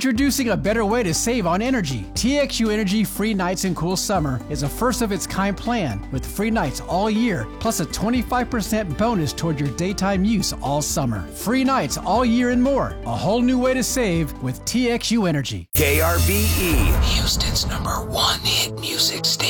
Introducing a better way to save on energy. TXU Energy Free Nights and Cool Summer is a first-of-its-kind plan with free nights all year, plus a 25% bonus toward your daytime use all summer. Free nights all year and more. A whole new way to save with TXU Energy. KRBE, Houston's #1 hit music station.